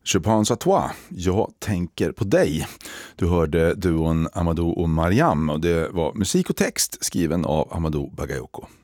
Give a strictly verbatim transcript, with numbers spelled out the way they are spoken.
Je pense à toi, jag tänker på dig. Du hörde duon Amadou och Mariam och det var musik och text skriven av Amadou Bagayoko.